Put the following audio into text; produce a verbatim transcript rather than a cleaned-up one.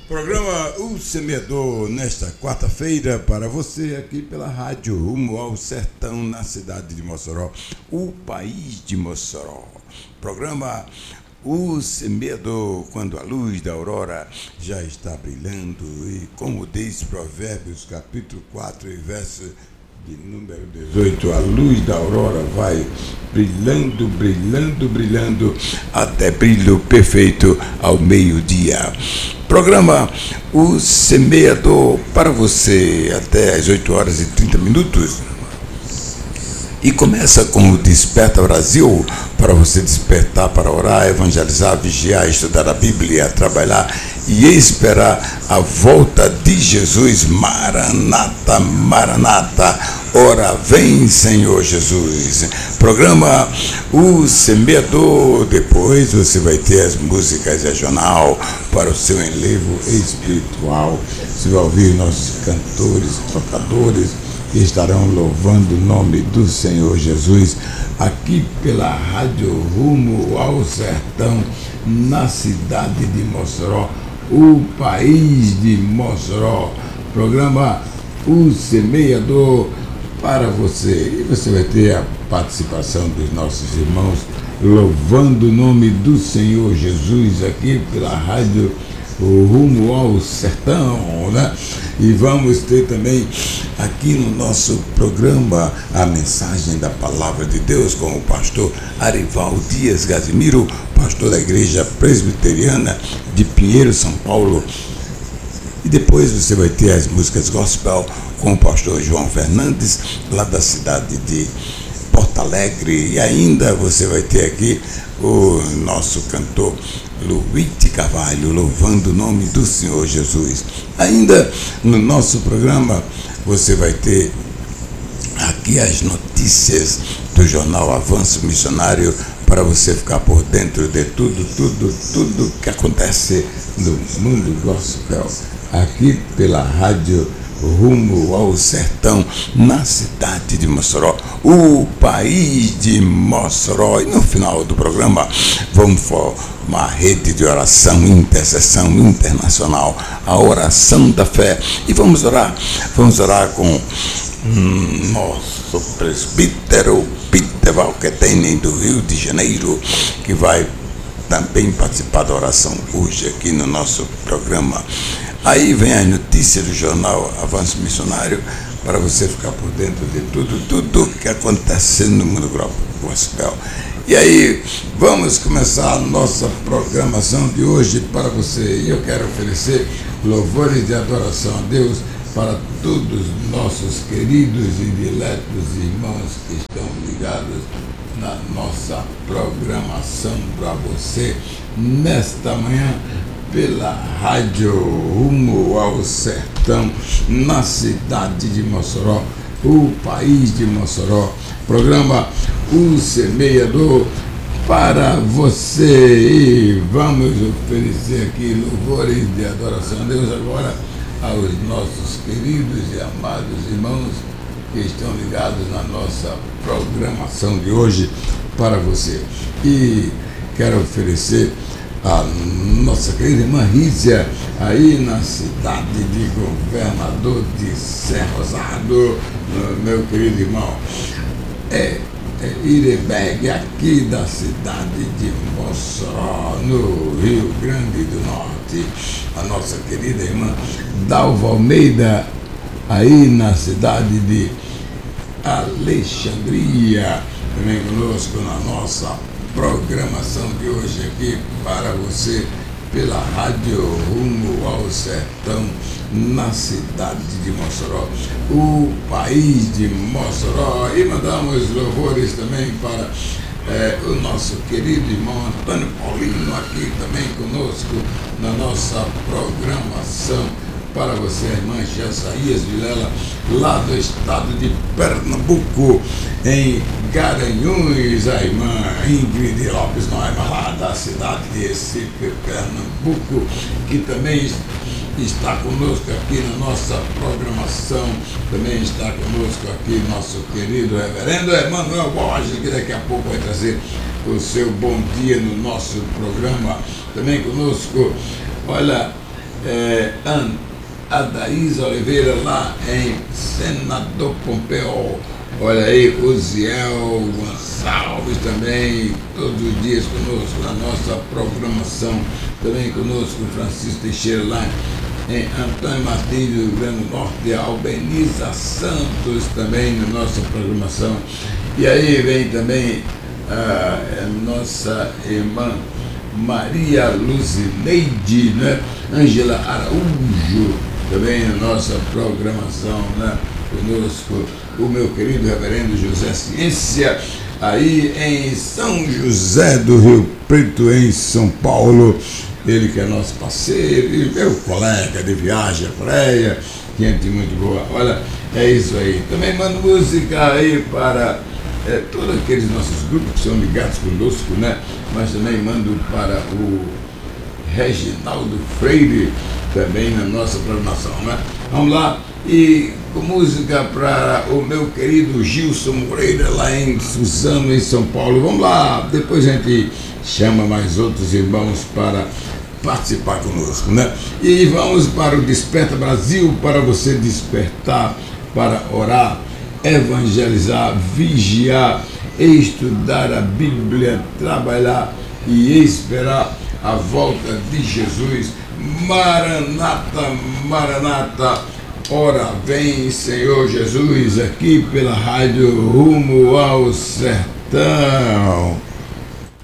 Programa O Semeador, nesta quarta-feira, para você aqui pela rádio Rumo ao Sertão, na cidade de Mossoró, o país de Mossoró. Programa O Semeador, quando a luz da aurora já está brilhando, e como diz Provérbios, capítulo quatro, e verso de número dezoito, a luz da aurora vai brilhando, brilhando, brilhando, até brilho perfeito ao meio-dia. Programa O Semeador para você até às oito horas e trinta minutos. E começa com o Desperta Brasil, para você despertar para orar, evangelizar, vigiar, estudar a Bíblia, trabalhar e esperar a volta de Jesus. Maranata, Maranata, ora vem, Senhor Jesus. Programa O Semeador. Depois você vai ter as músicas regional para o seu enlevo espiritual. Você vai ouvir nossos cantores, tocadores, que estarão louvando o nome do Senhor Jesus aqui pela rádio Rumo ao Sertão, na cidade de Mossoró, o país de Mossoró. Programa O Semeador para você. E você vai ter a participação dos nossos irmãos louvando o nome do Senhor Jesus aqui pela rádio o Rumo ao Sertão, né? E vamos ter também aqui no nosso programa a mensagem da Palavra de Deus com o pastor Arival Dias Gazimiro, pastor da Igreja Presbiteriana de Pinheiro, São Paulo. E depois você vai ter as músicas gospel com o pastor João Fernandes, lá da cidade de Porto Alegre. E ainda você vai ter aqui o nosso cantor Luiz Carvalho, louvando o nome do Senhor Jesus. Ainda no nosso programa você vai ter aqui as notícias do jornal Avanço Missionário, para você ficar por dentro de tudo, tudo, tudo que acontece no mundo gospel, aqui pela rádio Rumo ao Sertão, na cidade de Mossoró, o país de Mossoró. E no final do programa vamos formar rede de oração, intercessão internacional, a oração da fé. E vamos orar, vamos orar com hum, nosso presbítero Peter Valquetenen, do Rio de Janeiro, que vai também participar da oração hoje aqui no nosso programa. Aí vem a notícia do jornal Avanço Missionário, para você ficar por dentro de tudo, tudo que acontece no mundo gospel. E aí, vamos começar a nossa programação de hoje para você. E eu quero oferecer louvores de adoração a Deus para todos os nossos queridos e diletos irmãos que estão ligados na nossa programação para você nesta manhã, pela rádio Rumo ao Sertão, na cidade de Mossoró, o país de Mossoró. Programa O Semeador para você. E vamos oferecer aqui louvores de adoração a Deus agora aos nossos queridos e amados irmãos que estão ligados na nossa programação de hoje para você. E quero oferecer a nossa querida irmã Rícia, aí na cidade de Governador de Serra Rosado, meu querido irmão, é, é Ireberg, aqui da cidade de Mossoró, no Rio Grande do Norte. A nossa querida irmã Dalva Almeida, aí na cidade de Alexandria, também conosco na nossa programação de hoje aqui para você pela rádio Rumo ao Sertão, na cidade de Mossoró, o país de Mossoró. E mandamos louvores também para é, o nosso querido irmão Antônio Paulino, aqui também conosco na nossa programação para você, a irmã Jessaías Vilela, lá do estado de Pernambuco, em Garanhuns, a irmã Ingrid Lopes Noema, lá da cidade de Recife, Pernambuco, que também está conosco aqui na nossa programação. Também está conosco aqui nosso querido reverendo Emanuel Borges, que daqui a pouco vai trazer o seu bom dia no nosso programa. Também conosco, olha, é, Adaísa Oliveira, lá em Senador Pompeu. Olha aí, o Ziel Gonçalves também, todos os dias conosco na nossa programação. Também conosco o Francisco Teixeira, lá em Antônio Martins, do Rio Grande do Norte, a Albeniza Santos também na nossa programação. E aí vem também a, a nossa irmã Maria Luzineide, né? Ângela Araújo, também na nossa programação, né? Conosco o meu querido reverendo José Ciência, aí em São José do Rio Preto, em São Paulo. Ele que é nosso parceiro e meu colega de viagem à praia, gente muito boa. Olha, é isso aí. Também mando música aí para é, todos aqueles nossos grupos que são ligados conosco, né? Mas também mando para o Reginaldo Freire, também na nossa programação, né? Vamos lá, e com música para o meu querido Gilson Moreira, lá em Suzano, em São Paulo. Vamos lá, depois a gente chama mais outros irmãos para participar conosco, né? E vamos para o Desperta Brasil, para você despertar, para orar, evangelizar, vigiar, estudar a Bíblia, trabalhar e esperar a volta de Jesus. Maranata, Maranata, ora vem Senhor Jesus, aqui pela rádio Rumo ao Sertão.